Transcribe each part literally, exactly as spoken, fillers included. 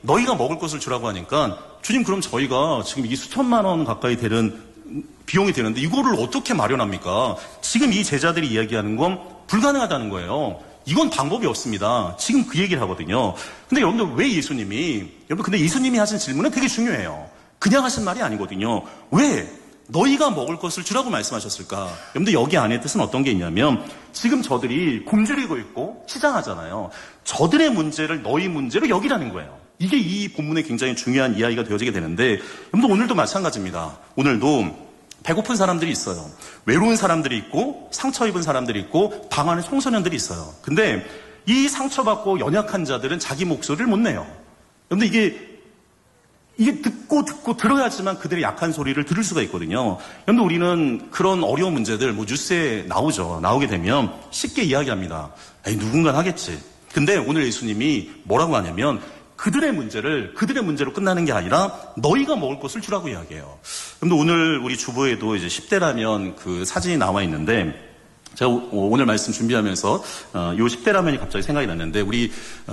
너희가 먹을 것을 주라고 하니까 주님 그럼 저희가 지금 이 수천만 원 가까이 되는 비용이 되는데 이거를 어떻게 마련합니까? 지금 이 제자들이 이야기하는 건 불가능하다는 거예요. 이건 방법이 없습니다. 지금 그 얘기를 하거든요. 근데 여러분들 왜 예수님이 여러분 근데 예수님이 하신 질문은 되게 중요해요. 그냥 하신 말이 아니거든요. 왜? 너희가 먹을 것을 주라고 말씀하셨을까? 여러분들 여기 안에 뜻은 어떤 게 있냐면 지금 저들이 굶주리고 있고 시장하잖아요. 저들의 문제를 너희 문제로 여기라는 거예요. 이게 이 본문의 굉장히 중요한 이야기가 되어지게 되는데 여러분들 오늘도 마찬가지입니다. 오늘도 배고픈 사람들이 있어요. 외로운 사람들이 있고 상처 입은 사람들이 있고 방 안에 청소년들이 있어요. 근데 이 상처받고 연약한 자들은 자기 목소리를 못 내요. 여러분들 이게 이게 듣고 듣고 들어야지만 그들의 약한 소리를 들을 수가 있거든요. 그런데 우리는 그런 어려운 문제들 뭐 뉴스에 나오죠. 나오게 되면 쉽게 이야기합니다. 에이, 누군가 하겠지. 근데 오늘 예수님이 뭐라고 하냐면 그들의 문제를 그들의 문제로 끝나는 게 아니라 너희가 먹을 것을 주라고 이야기해요. 그런데 오늘 우리 주보에도 이제 십 대라면 그 사진이 나와 있는데 제가 오늘 말씀 준비하면서 이 십 대 라면이 갑자기 생각이 났는데 우리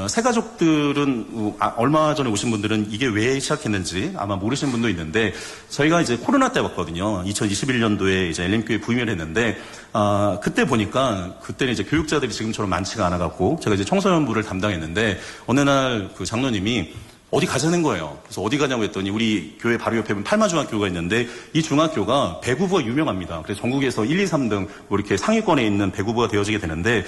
새가족들은 얼마 전에 오신 분들은 이게 왜 시작했는지 아마 모르시는 분도 있는데 저희가 이제 코로나 때 왔거든요. 이천이십일 년도에 이제 엘엠교회 부임을 했는데 아, 그때 보니까 그때는 이제 교육자들이 지금처럼 많지가 않아갖고 제가 이제 청소년부를 담당했는데 어느 날 그 장로님이 어디 가자는 거예요. 그래서 어디 가냐고 했더니 우리 교회 바로 옆에 보면 팔마중학교가 있는데 이 중학교가 배구부가 유명합니다. 그래서 전국에서 일, 이, 삼 등 뭐 이렇게 상위권에 있는 배구부가 되어지게 되는데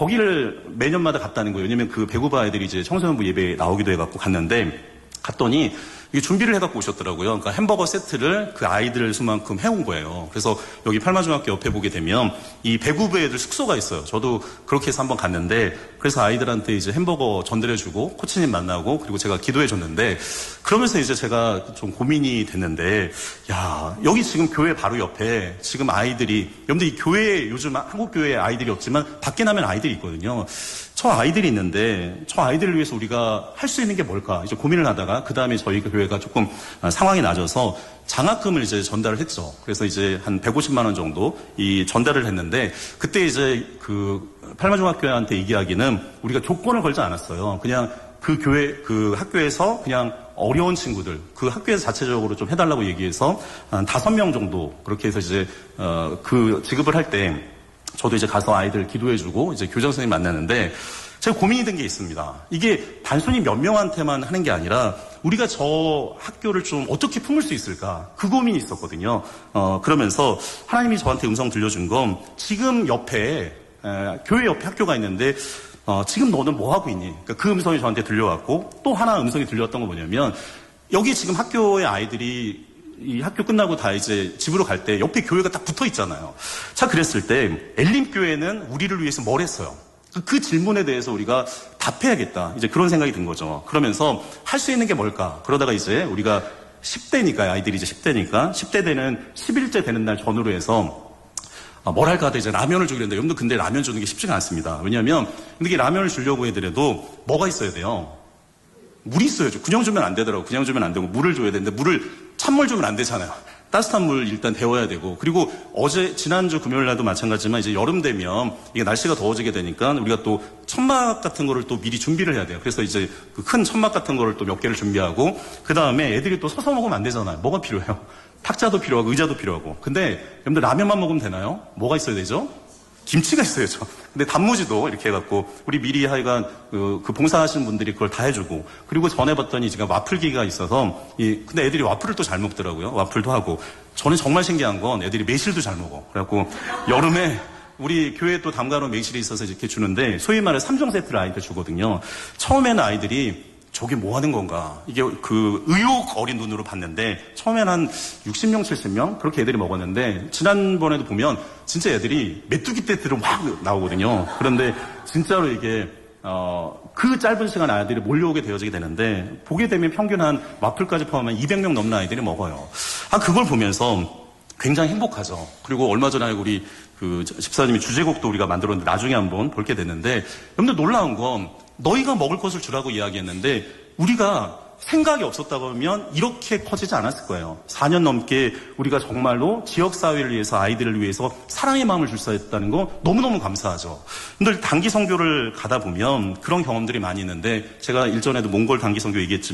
거기를 매년마다 갔다는 거예요. 왜냐면 그 배구부 아이들이 이제 청소년부 예배에 나오기도 해갖고 갔는데 갔더니 이게 준비를 해갖고 오셨더라고요. 그러니까 햄버거 세트를 그 아이들 수만큼 해온 거예요. 그래서 여기 팔마중학교 옆에 보게 되면 이 배구부 애들 숙소가 있어요. 저도 그렇게 해서 한번 갔는데 그래서 아이들한테 이제 햄버거 전달해주고 코치님 만나고 그리고 제가 기도해줬는데 그러면서 이제 제가 좀 고민이 됐는데 야 여기 지금 교회 바로 옆에 지금 아이들이 여러분들 이 교회 요즘 한국 교회에 아이들이 없지만 밖에 나면 아이들이 있거든요. 저 아이들이 있는데 저 아이들을 위해서 우리가 할 수 있는 게 뭘까 이제 고민을 하다가 그 다음에 저희 교회가 조금 상황이 낮아서 장학금을 이제 전달을 했죠. 그래서 이제 한 백오십만 원 정도 이 전달을 했는데 그때 이제 그 팔마중학교한테 얘기하기는 우리가 조건을 걸지 않았어요. 그냥 그 교회 그 학교에서 그냥 어려운 친구들 그 학교에서 자체적으로 좀 해달라고 얘기해서 한 다섯 명 정도 그렇게 해서 이제 어 그 지급을 할 때 저도 이제 가서 아이들 기도해주고 이제 교장 선생님 만나는데 제가 고민이 된 게 있습니다. 이게 단순히 몇 명한테만 하는 게 아니라 우리가 저 학교를 좀 어떻게 품을 수 있을까? 그 고민이 있었거든요. 어, 그러면서 하나님이 저한테 음성 들려준 건 지금 옆에 에, 교회 옆에 학교가 있는데 어, 지금 너는 뭐 하고 있니? 그러니까 그 음성이 저한테 들려왔고 또 하나 음성이 들려왔던 건 뭐냐면 여기 지금 학교의 아이들이 이 학교 끝나고 다 이제 집으로 갈 때 옆에 교회가 딱 붙어 있잖아요. 자, 그랬을 때 엘림교회는 우리를 위해서 뭘 했어요? 그 질문에 대해서 우리가 답해야겠다. 이제 그런 생각이 든 거죠. 그러면서 할 수 있는 게 뭘까? 그러다가 이제 우리가 십 대니까 아이들이 이제 십 대니까 십 대 되는 십 일째 되는 날 전후로 해서 아, 뭘 할까 하다 이제 라면을 주기로 했는데 여러분들 근데 라면 주는 게 쉽지가 않습니다. 왜냐하면 근데 이 라면을 주려고 해더라도 뭐가 있어야 돼요? 물이 있어야죠. 그냥 주면 안 되더라고. 그냥 주면 안 되고 물을 줘야 되는데 물을 찬물 주면 안 되잖아요. 따뜻한 물 일단 데워야 되고 그리고 어제 지난주 금요일 날도 마찬가지지만 이제 여름 되면 이게 날씨가 더워지게 되니까 우리가 또 천막 같은 거를 또 미리 준비를 해야 돼요. 그래서 이제 그 큰 천막 같은 거를 또 몇 개를 준비하고 그 다음에 애들이 또 서서 먹으면 안 되잖아요. 뭐가 필요해요? 탁자도 필요하고 의자도 필요하고. 근데 여러분들 라면만 먹으면 되나요? 뭐가 있어야 되죠? 김치가 있어야죠. 근데 단무지도 이렇게 해갖고 우리 미리 하여간 그, 그 봉사하시는 분들이 그걸 다 해주고 그리고 전에 봤더니 지금 와플기가 있어서 이 근데 애들이 와플을 또 잘 먹더라고요. 와플도 하고 저는 정말 신기한 건 애들이 매실도 잘 먹어. 그래갖고 여름에 우리 교회 또 담가놓은 매실이 있어서 이렇게 주는데 소위 말해 삼 종 세트를 아이들 주거든요. 처음에는 아이들이 저게 뭐 하는 건가? 이게 그 의욕 어린 눈으로 봤는데 처음엔 한 육십 명, 칠십 명 그렇게 애들이 먹었는데 지난번에도 보면 진짜 애들이 메뚜기 떼들은 막 나오거든요. 그런데 진짜로 이게 어, 그 짧은 시간 아이들이 몰려오게 되어지게 되는데 보게 되면 평균 한 와플까지 포함한 이백 명 넘는 아이들이 먹어요. 아 그걸 보면서 굉장히 행복하죠. 그리고 얼마 전에 우리 그 집사님이 주제곡도 우리가 만들었는데 나중에 한번 볼게 됐는데 여러분들 놀라운 건 너희가 먹을 것을 주라고 이야기했는데 우리가 생각이 없었다고 하면 이렇게 커지지 않았을 거예요. 사 년 넘게 우리가 정말로 지역사회를 위해서 아이들을 위해서 사랑의 마음을 줄사했다는 거 너무너무 감사하죠. 근데 단기 선교를 가다 보면 그런 경험들이 많이 있는데 제가 일전에도 몽골 단기 선교 얘기했지만